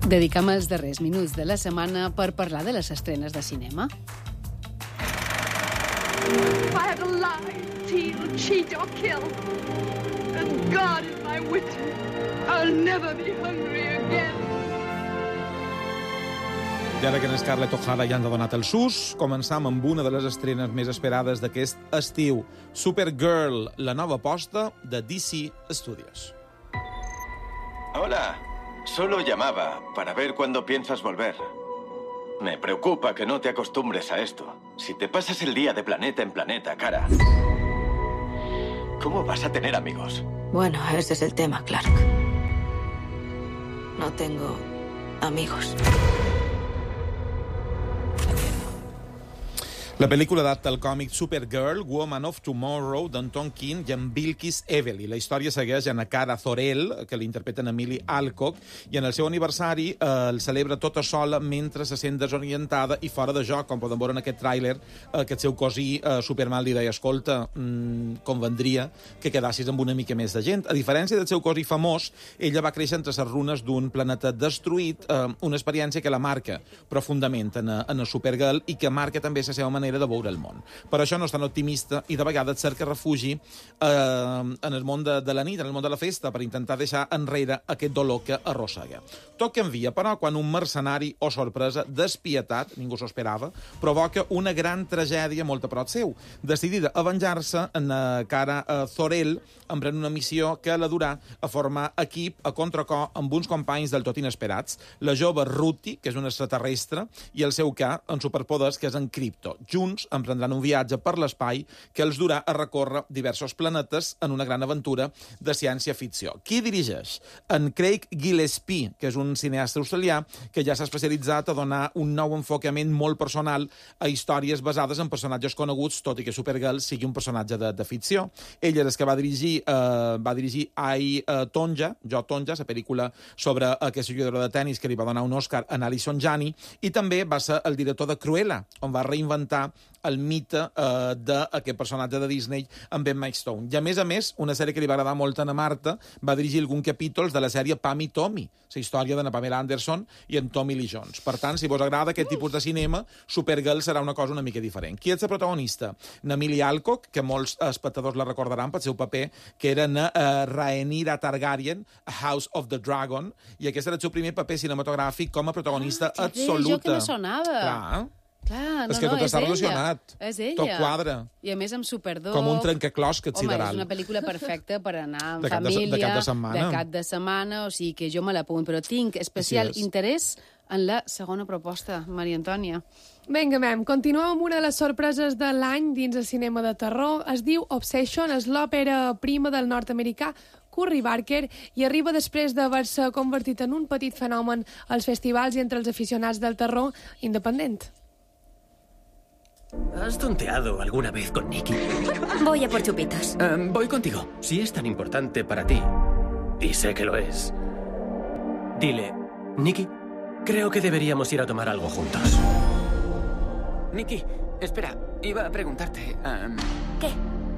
Dedicam els darrers minuts de la setmana per parlar de les estrenes de cinema. If I had to lie, steal, cheat or kill, and God is my witness, I'll never be hungry again. I ara que en Scarlett O'Hara ja han donat el sus, començam amb una de les estrenes més esperades d'aquest estiu. Supergirl, la nova aposta de DC Studios. Hola, solo llamaba para ver cuándo piensas volver. Me preocupa que no te acostumbres a esto. Si te pasas el día de planeta en planeta, cara, ¿cómo vas a tener amigos? Bueno, ese es el tema, Clark. No tengo amigos. La pel·lícula adapta el còmic Supergirl, Woman of Tomorrow, d'Anton King i en Bilquis Evely. La història segueix en Cara Zor-El, que l'interpreta en Emily Alcock, i en el seu aniversari el celebra tota sola mentre se sent desorientada i fora de joc, com poden veure en aquest tràiler, aquest seu cosí Superman li deia, escolta, convendria que quedassis amb una mica més de gent. A diferència del seu cosí famós, ella va créixer entre les runes d'un planeta destruït, una experiència que la marca profundament en Supergirl i que marca també la seva manera de veure el món. Per això no és tan optimista i de vegades cerca refugi en el món de la nit, en el món de la festa, per intentar deixar enrere aquest dolor que arrossega. Tot canvia, però, quan un mercenari, o sorpresa, despietat, ningú s'ho esperava, provoca una gran tragèdia molt a prop seu. Decidida a venjar-se, en Cara Zor-El emprèn una missió que la durà a formar equip a contracor amb uns companys del tot inesperats, la jove Ruthie, que és una extraterrestre, i el seu ca, en superpoders, que és en Krypto. Junts emprendran un viatge per l'espai que els durà a recórrer diversos planetes en una gran aventura de ciència-ficció. Qui dirigeix? En Craig Gillespie, que és un cineasta australià que ja s'ha especialitzat a donar un nou enfocament molt personal a històries basades en personatges coneguts, tot i que Supergirl sigui un personatge de ficció. Ell és el que va dirigir I, Tonja, la pel·lícula sobre aquesta jugadora de tennis que li va donar un Oscar a Allison Janney, i també va ser el director de Cruella, on va reinventar el mite d'aquest personatge de Disney amb Emma Stone. I a més, una sèrie que li va agradar molt a Marta, va dirigir alguns capítols de la sèrie Pam i Tommy, la història de Pamela Anderson i en Tommy Lee Jones. Per tant, si vos agrada aquest tipus de cinema, Supergirl serà una cosa una mica diferent. Qui és la protagonista? Emily Alcock, que molts espectadors la recordaran pel seu paper, que era Rhaenyra Targaryen, a House of the Dragon, i aquest era el seu primer paper cinematogràfic com a protagonista absoluta. Jo que me sonava. Clar, és que tot està relacionat. És ella. Tot quadra. I a més amb Superdog. Com un trencaclosques sideral. Home, és una pel·lícula perfecta per anar amb de família. De cap de setmana. De cap de setmana, o sigui que jo me l'apunto. Però tinc especial interès en la segona proposta, Maria Antònia. Vinga, mem, continuem amb una de les sorpreses de l'any dins el cinema de terror. Es diu Obsession, és l'òpera prima del nord-americà Curry Barker i arriba després d'haver-se convertit en un petit fenomen als festivals i entre els aficionats del terror independent. ¿Has tonteado alguna vez con Nikki? Voy a por chupitos. Voy contigo. Si es tan importante para ti, y sé que lo es, dile, Nikki, creo que deberíamos ir a tomar algo juntos. Nikki, espera, iba a preguntarte... ¿Qué?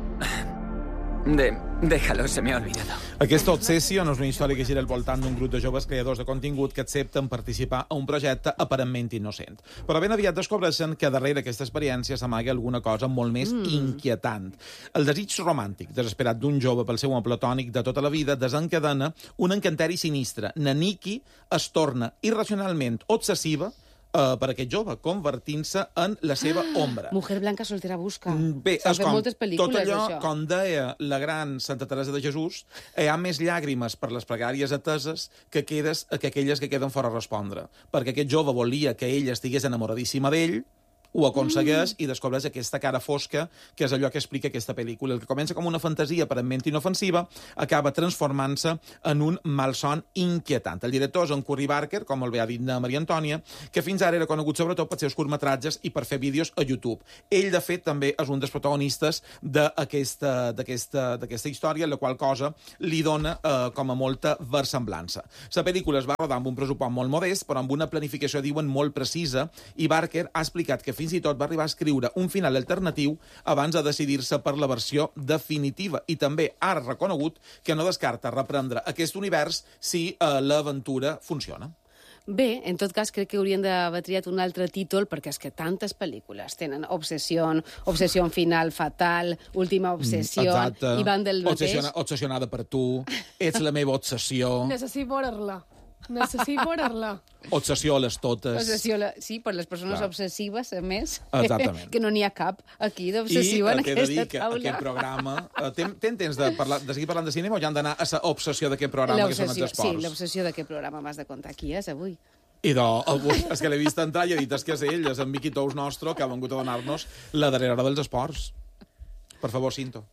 Déjalo, se me ha olvidado. Aquesta Obsession és una història que gira al voltant d'un grup de joves creadors de contingut que accepten participar a un projecte aparentment innocent. Però ben aviat descobreixen que darrere aquesta experiència s'amaga alguna cosa molt més inquietant. El desig romàntic desesperat d'un jove pel seu amor platònic de tota la vida desencadena un encanteri sinistre. Na Nikki es torna irracionalment obsessiva per aquest jove, convertint-se en la seva ombra. Mujer blanca soltera busca. Bé, S'han fet moltes pel·lícules, tot allò, això. com deia la gran Santa Teresa de Jesús, hi ha més llàgrimes per les pregàries ateses que aquelles que queden fora a respondre. Perquè aquest jove volia que ella estigués enamoradíssima d'ell, ho aconsegueix i descobreix aquesta cara fosca, que és allò que explica aquesta pel·lícula. El que comença com una fantasia aparentment inofensiva acaba transformant-se en un malson inquietant. El director és en Curry Barker, com el bé ha dit Maria Antònia, que fins ara era conegut sobretot pels seus curtmetratges i per fer vídeos a YouTube. Ell, de fet, també és un dels protagonistes d'aquesta història, la qual cosa li dona com a molta versemblança. La pel·lícula es va rodar amb un pressupost molt modest, però amb una planificació, diuen, molt precisa, i Barker ha explicat que fins i tot va arribar a escriure un final alternatiu abans de decidir-se per la versió definitiva. I també ha reconegut que no descarta reprendre aquest univers si l'aventura funciona. Bé, en tot cas, crec que haurien d'haver triat un altre títol, perquè és que tantes pel·lícules tenen Obsessió final fatal, Última obsessió, exacte. I van del mateix. Obsessionada per tu, ets la meva obsessió. Necessito veure-la. Obsessió a les totes. Sí, per les persones obsessives, a més. Exactament. Que no n'hi ha cap aquí d'obsessiu en aquesta taula. I aquest programa... Tens temps de seguir parlant de cinema o ja han d'anar a l'obsessió d'aquest programa, que són els esports? Sí, l'obsessió d'aquest programa m'has de contar. Qui és avui? I avui, és que l'he vist entrar i he dit, és que és ell, és en Miqui Tous nostre, que ha vengut a donar-nos la darrera hora dels esports. Per favor, Cinto.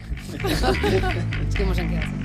És que mos han quedat.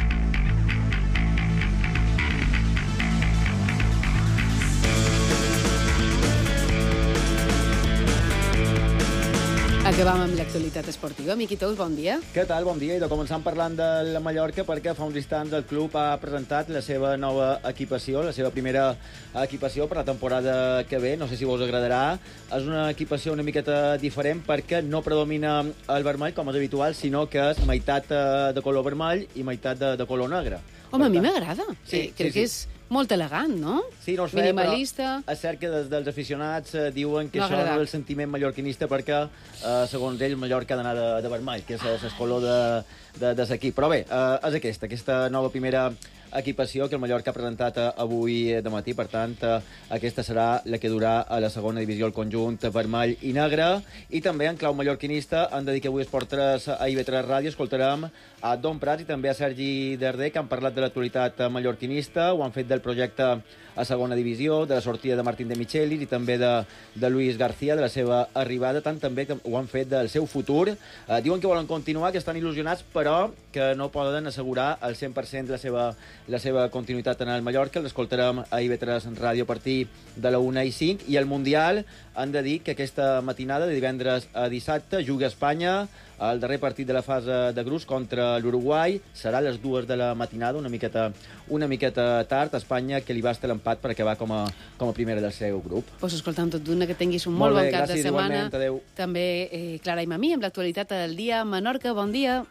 Acabam amb l'actualitat esportiva. Miqui Tous, bon dia. Què tal? Bon dia. I de començar parlant de la Mallorca, perquè fa uns instants el club ha presentat la seva nova equipació, la seva primera equipació per la temporada que ve. No sé si vos agradarà. És una equipació una miqueta diferent perquè no predomina el vermell, com és habitual, sinó que és meitat de color vermell i meitat de color negre. Home, a mi m'agrada. Sí, crec que és molt elegant, no? Sí, no és fer, minimalista. Però és cert que des dels aficionats diuen que no això no és el sentiment mallorquinista perquè, segons ells, Mallorca ha d'anar de vermell, que és el color de l'equip. Però bé, és aquesta nova primera equipació que el Mallorca ha presentat avui de matí. Per tant, aquesta serà la que durà a la segona divisió el conjunt vermell i negre. I també, en clau mallorquinista, han de dir que avui Esport 3 a IB3 Ràdio escoltarem a Don Prats i també a Sergi Darder, que han parlat de l'actualitat mallorquinista, ho han fet del projecte a segona divisió, de la sortida de Martín de Michelis i també de Luis García, de la seva arribada, tant també que ho han fet del seu futur. Diuen que volen continuar, que estan il·lusionats, però que no poden assegurar al 100% la seva continuïtat en el Mallorca. L'escoltarem a IB3 Ràdio a partir de la 1:05. I el Mundial, han de dir que aquesta matinada, de divendres a dissabte, juga Espanya el darrer partit de la fase de grups contra l'Uruguai. Serà a les 2 de la matinada, una miqueta tard. Espanya, que li basta l'empat per acabar com a primera del seu grup. Pues escoltant tot d'una, que tinguis un molt bon cap de setmana. Adéu. També Clara i Mamí, amb l'actualitat del dia. Menorca, bon dia.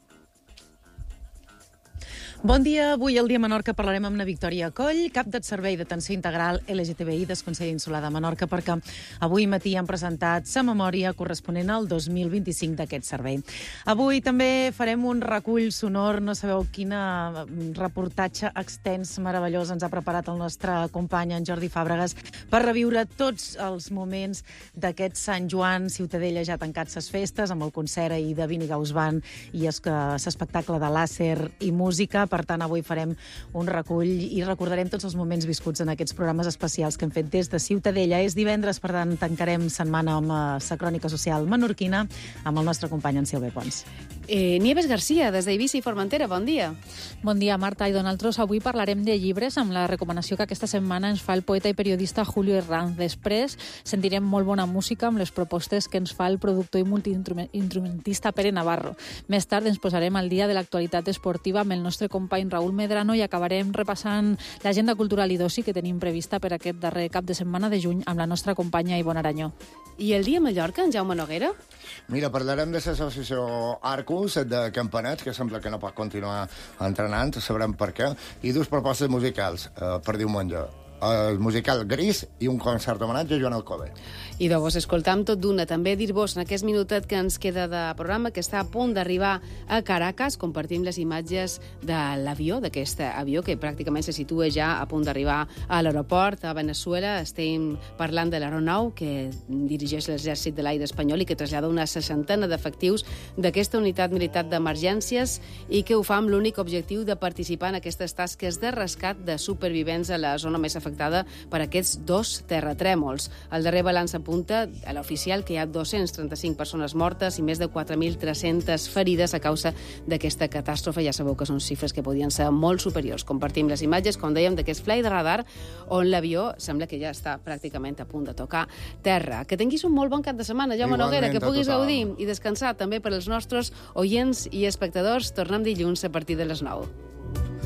Bon dia. Avui al Dia Menorca parlarem amb la Victòria Coll, cap del Servei d'Atenció Integral LGTBI del Consell Insular de Menorca, perquè avui matí han presentat la memòria corresponent al 2025 d'aquest servei. Avui també farem un recull sonor, no sabeu quin reportatge extens, meravellós, ens ha preparat el nostre company, en Jordi Fàbregas, per reviure tots els moments d'aquest Sant Joan. Ciutadella ja ha tancat ses festes, amb el concert ahir de Vinigaus Band i l'espectacle de làser i música. Per tant, avui farem un recull i recordarem tots els moments viscuts en aquests programes especials que hem fet des de Ciutadella. És divendres, per tant, tancarem setmana amb la crònica social menorquina amb el nostre company, en Silve Pons. Nieves García, des d'Eivissa i Formentera, bon dia. Bon dia, Marta i Donaltros. Avui parlarem de llibres amb la recomanació que aquesta setmana ens fa el poeta i periodista Julio Herranz. Després sentirem molt bona música amb les propostes que ens fa el productor i multiinstrumentista Pere Navarro. Més tard ens posarem al dia de l'actualitat esportiva amb el nostre company Raül Medrano i acabarem repassant l'agenda cultural i d'oci que tenim prevista per aquest darrer cap de setmana de juny amb la nostra companya Ivonne Aranyó. I el dia Mallorca, en Jaume Noguera? Mira, parlarem de l'associació Arcus, de Campanets, que sembla que no pot continuar entrenant, sabrem per què, i dues propostes musicals per diumenge. El musical Gris i un concert d'homenatge a Joan Alcover. I de vos escoltam tot d'una. També dir-vos en aquest minutet que ens queda de programa que està a punt d'arribar a Caracas. Compartim les imatges de l'avió, d'aquest avió que pràcticament se situa ja a punt d'arribar a l'aeroport a Venezuela. Estem parlant de l'aeronau que dirigeix l'exèrcit de l'aire espanyol i que trasllada una 60 d'efectius d'aquesta unitat militar d'emergències i que ho fa amb l'únic objectiu de participar en aquestes tasques de rescat de supervivents a la zona més afectada per aquests dos terratrèmols. El darrer balanç apunta a l'oficial que hi ha 235 persones mortes i més de 4.300 ferides a causa d'aquesta catàstrofe. Ja sabeu que són xifres que podien ser molt superiors. Compartim les imatges, com dèiem, d'aquest fly de radar on l'avió sembla que ja està pràcticament a punt de tocar terra. Que tinguis un molt bon cap de setmana, Jaume Noguera, que puguis gaudir i descansar també per als nostres oients i espectadors. Tornem dilluns a partir de les 9.